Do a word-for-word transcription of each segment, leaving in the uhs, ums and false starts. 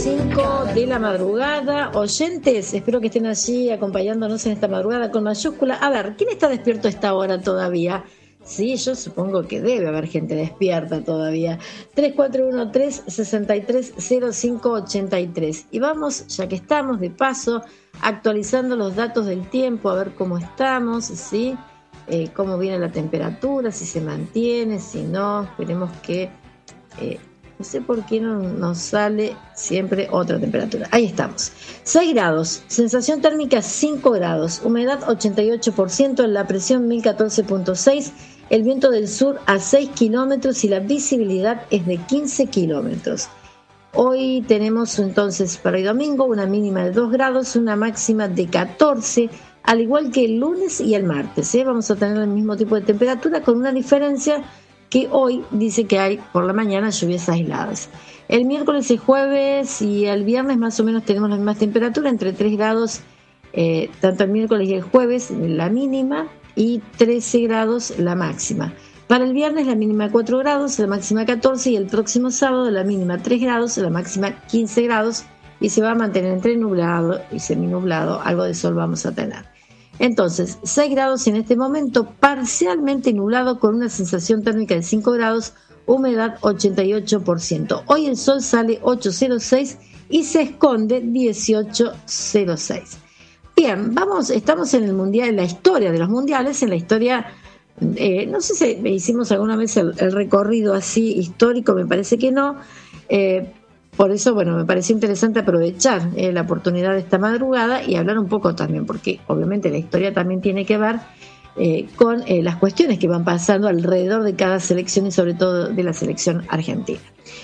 cinco de la madrugada. Oyentes, espero que estén allí acompañándonos en esta madrugada con mayúscula. A ver, ¿quién está despierto a esta hora todavía? Sí, yo supongo que debe haber gente despierta todavía. tres cuatro uno tres, seis tres cero cinco ocho tres. Y vamos, ya que estamos de paso, actualizando los datos del tiempo, a ver cómo estamos, ¿sí? Eh, cómo viene la temperatura, si se mantiene, si no. Esperemos que... Eh, no sé por qué no nos sale siempre otra temperatura. Ahí estamos. seis grados, sensación térmica cinco grados, humedad ochenta y ocho por ciento, la presión mil catorce punto seis, el viento del sur a seis kilómetros y la visibilidad es de quince kilómetros. Hoy tenemos entonces para hoy domingo una mínima de dos grados, una máxima de catorce, al igual que el lunes y el martes. ¿eh? Vamos a tener el mismo tipo de temperatura con una diferencia que hoy dice que hay por la mañana lluvias aisladas. El miércoles y jueves y el viernes más o menos tenemos la misma temperatura, entre tres grados, eh, tanto el miércoles y el jueves la mínima y trece grados la máxima. Para el viernes la mínima cuatro grados, la máxima catorce y el próximo sábado la mínima tres grados, la máxima quince grados y se va a mantener entre nublado y seminublado, algo de sol vamos a tener. Entonces, seis grados en este momento, parcialmente nublado con una sensación térmica de cinco grados, humedad ochenta y ocho por ciento. Hoy el sol sale ocho cero seis y se esconde dieciocho cero seis. Bien, vamos, estamos en el mundial, en la historia de los mundiales, en la historia, eh, no sé si hicimos alguna vez el, el recorrido así histórico, me parece que no. Eh, Por eso, bueno, me pareció interesante aprovechar eh, la oportunidad de esta madrugada y hablar un poco también, porque obviamente la historia también tiene que ver eh, con eh, las cuestiones que van pasando alrededor de cada selección y sobre todo de la selección argentina.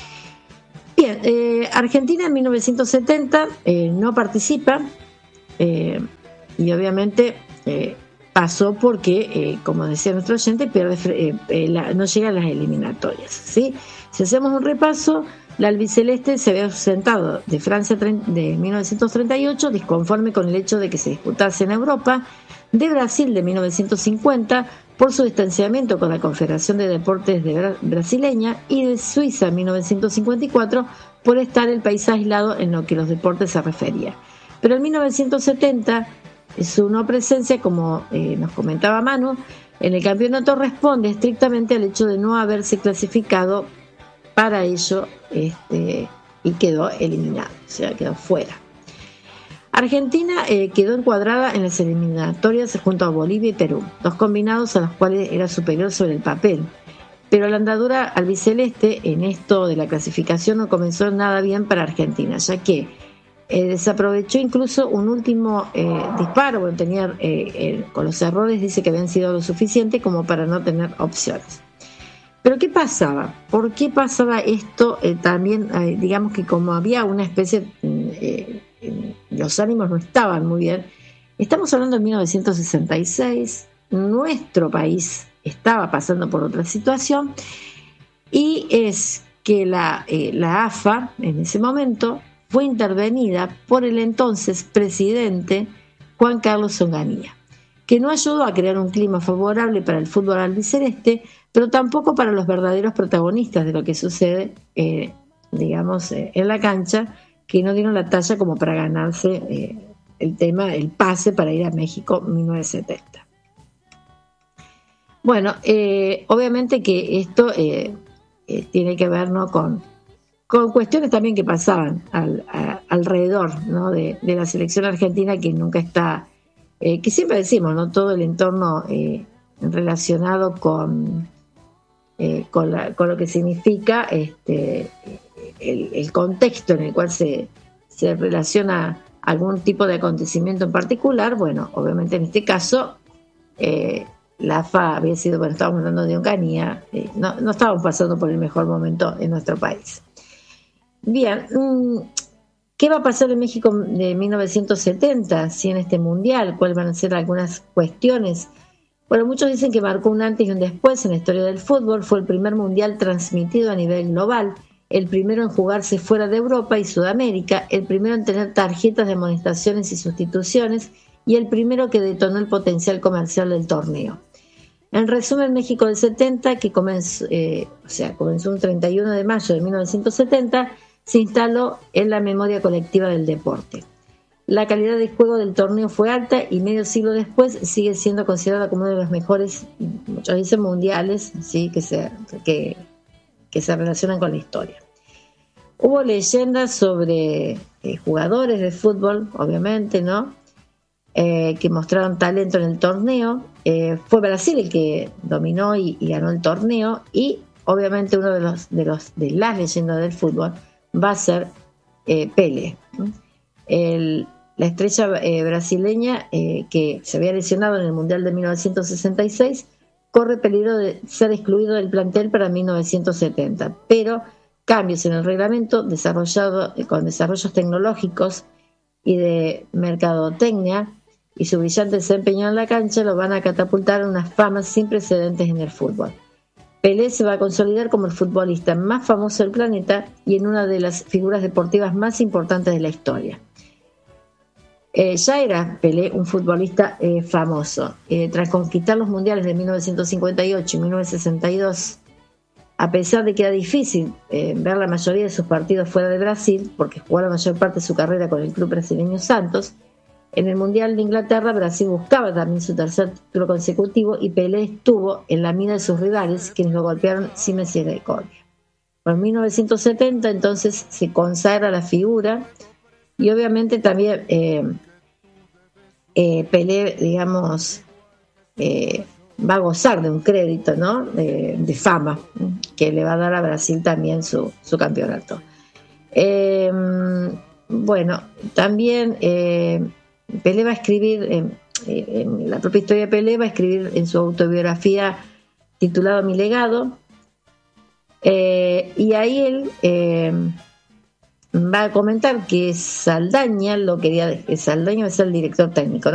Bien, eh, Argentina en mil novecientos setenta eh, no participa eh, y obviamente eh, pasó porque, eh, como decía nuestro oyente, pierde, eh, eh, la, no llega a las eliminatorias, ¿sí? Si hacemos un repaso, la albiceleste se había ausentado de Francia de mil novecientos treinta y ocho, disconforme con el hecho de que se disputase en Europa, de Brasil de mil novecientos cincuenta, por su distanciamiento con la Confederación de Deportes de Bra- Brasileña, y de Suiza en mil novecientos cincuenta y cuatro, por estar el país aislado en lo que los deportes se refería. Pero en mil novecientos setenta, su no presencia, como eh, nos comentaba Manu, en el campeonato responde estrictamente al hecho de no haberse clasificado para ello este, y quedó eliminado, o sea, quedó fuera. Argentina eh, quedó encuadrada en las eliminatorias junto a Bolivia y Perú, dos combinados a los cuales era superior sobre el papel. Pero la andadura albiceleste en esto de la clasificación no comenzó nada bien para Argentina, ya que eh, desaprovechó incluso un último eh, disparo, bueno, tenía, eh, eh, con los errores dice que habían sido lo suficiente como para no tener opciones. Pero ¿qué pasaba? ¿Por qué pasaba esto? Eh, también, eh, digamos que como había una especie, eh, eh, los ánimos no estaban muy bien. Estamos hablando de mil novecientos sesenta y seis, nuestro país estaba pasando por otra situación y es que la, eh, la A F A en ese momento fue intervenida por el entonces presidente Juan Carlos Onganía, que no ayudó a crear un clima favorable para el fútbol albiceleste, pero tampoco para los verdaderos protagonistas de lo que sucede, eh, digamos, eh, en la cancha, que no dieron la talla como para ganarse eh, el tema, el pase para ir a México en mil novecientos setenta. Bueno, eh, obviamente que esto eh, eh, tiene que ver, ¿no?, con, con cuestiones también que pasaban al, a, alrededor, ¿no?, de, de la selección argentina, que nunca está, eh, que siempre decimos, ¿no?, todo el entorno eh, relacionado con... Eh, con, la, con lo que significa este, el, el contexto en el cual se, se relaciona algún tipo de acontecimiento en particular. Bueno, obviamente en este caso eh, la A F A había sido, bueno, estábamos hablando de Onganía, eh, no, no estábamos pasando por el mejor momento en nuestro país. Bien, ¿qué va a pasar en México de mil novecientos setenta? Si en este mundial, ¿cuáles van a ser algunas cuestiones? Bueno, muchos dicen que marcó un antes y un después en la historia del fútbol. Fue el primer mundial transmitido a nivel global, el primero en jugarse fuera de Europa y Sudamérica, el primero en tener tarjetas de amonestaciones y sustituciones y el primero que detonó el potencial comercial del torneo. En resumen, México del setenta, que comenzó, eh, o sea, comenzó un treinta y uno de mayo de mil novecientos setenta, se instaló en la memoria colectiva del deporte. La calidad de juego del torneo fue alta y medio siglo después sigue siendo considerada como uno de los mejores, muchos dicen mundiales, ¿sí? que, se, que, que se relacionan con la historia. Hubo leyendas sobre eh, jugadores de fútbol, obviamente, ¿no? Eh, que mostraron talento en el torneo. Eh, fue Brasil el que dominó y, y ganó el torneo, y obviamente uno de los de los de las leyendas del fútbol va a ser eh, Pelé. El, la estrella eh, brasileña eh, que se había lesionado en el Mundial de mil novecientos sesenta y seis corre peligro de ser excluido del plantel para mil novecientos setenta, pero cambios en el reglamento desarrollado eh, con desarrollos tecnológicos y de mercadotecnia y su brillante desempeño en la cancha lo van a catapultar a unas famas sin precedentes en el fútbol. Pelé se va a consolidar como el futbolista más famoso del planeta y en una de las figuras deportivas más importantes de la historia. Eh, ya era Pelé un futbolista eh, famoso. Eh, tras conquistar los mundiales de mil novecientos cincuenta y ocho y mil novecientos sesenta y dos, a pesar de que era difícil eh, ver la mayoría de sus partidos fuera de Brasil, porque jugó la mayor parte de su carrera con el club brasileño Santos, en el Mundial de Inglaterra Brasil buscaba también su tercer título consecutivo y Pelé estuvo en la mira de sus rivales, quienes lo golpearon sin misericordia. En mil novecientos setenta entonces se consagra la figura y obviamente también eh, eh, Pelé, digamos, eh, va a gozar de un crédito, ¿no? de, de fama, que le va a dar a Brasil también su, su campeonato. Eh, bueno, también eh, Pelé va a escribir, eh, en la propia historia de Pelé va a escribir en su autobiografía titulado Mi legado, eh, y ahí él eh, va a comentar que Saldaña lo quería, que Saldaña va a ser el director técnico, ¿no?